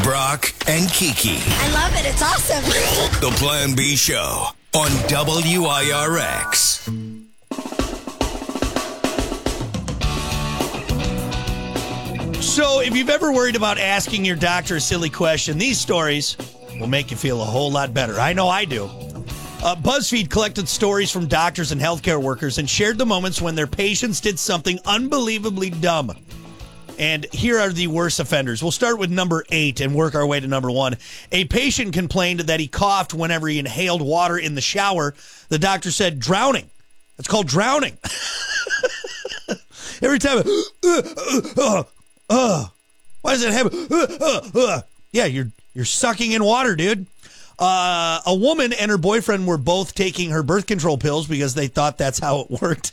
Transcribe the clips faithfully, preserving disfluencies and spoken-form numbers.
Brock, and Kiki. I love it. It's awesome. The Plan B Show on W I R X. So if you've ever worried about asking your doctor a silly question, these stories will make you feel a whole lot better. I know I do. Uh, BuzzFeed collected stories from doctors and healthcare workers and shared the moments when their patients did something unbelievably dumb. And here are the worst offenders. We'll start with number eight and work our way to number one. A patient complained that he coughed whenever he inhaled water in the shower. The doctor said, drowning. It's called drowning. Every time, uh, uh, uh, uh, why does it happen? Uh, uh, uh. Yeah, you're you're sucking in water, dude. Uh, a woman and her boyfriend were both taking her birth control pills because they thought that's how it worked.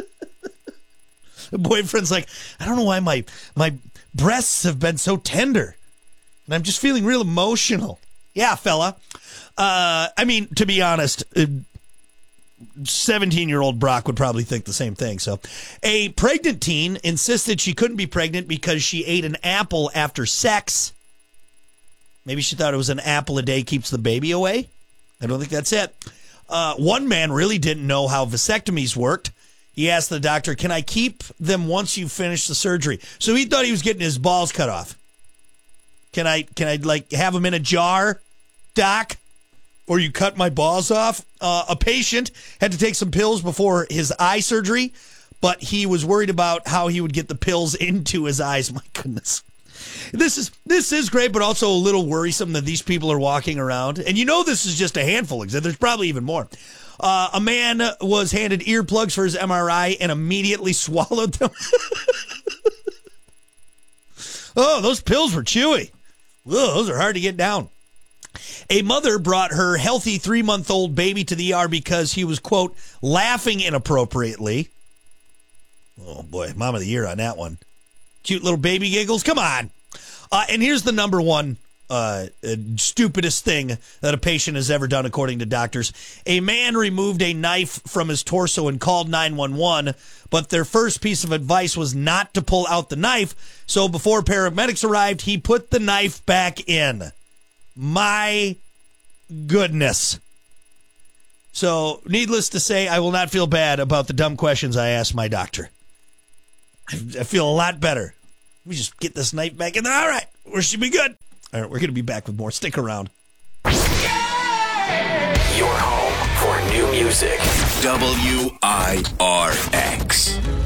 The boyfriend's like, I don't know why my my breasts have been so tender, and I'm just feeling real emotional. Yeah, fella. Uh, I mean, to be honest, seventeen-year-old Brock would probably think the same thing. So, a pregnant teen insisted she couldn't be pregnant because she ate an apple after sex. Maybe she thought it was an apple a day keeps the baby away. I don't think that's it. Uh, one man really didn't know how vasectomies worked. He asked the doctor, can I keep them once you finish the surgery? So he thought he was getting his balls cut off. Can I, can I like, have them in a jar, doc? Or you cut my balls off? Uh, a patient had to take some pills before his eye surgery, but he was worried about how he would get the pills into his eyes. My goodness. This is this is great, but also a little worrisome that these people are walking around. And you know this is just a handful. There's probably even more. Uh, a man was handed earplugs for his M R I and immediately swallowed them. Oh, those pills were chewy. Ugh, those are hard to get down. A mother brought her healthy three-month-old baby to the E R because he was, quote, laughing inappropriately. Oh, boy, mom of the year on that one. Cute little baby giggles. Come on. Uh, and here's the number one uh, uh, stupidest thing that a patient has ever done, according to doctors. A man removed a knife from his torso and called nine one one, but their first piece of advice was not to pull out the knife. So before paramedics arrived, he put the knife back in. My goodness. So, needless to say, I will not feel bad about the dumb questions I asked my doctor. I, I feel a lot better. Let me just get this knife back in there. All right, we should be good. All right, we're going to be back with more. Stick around. Your home for new music. W I R X.